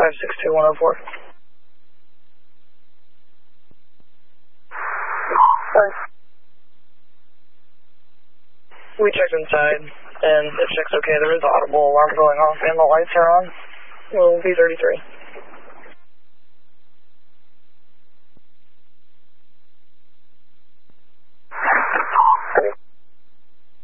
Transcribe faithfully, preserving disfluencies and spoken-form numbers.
five six two one oh four. Sorry. We checked inside, and it checks okay. There is audible alarm going off, and the lights are on. Well, V thirty-three.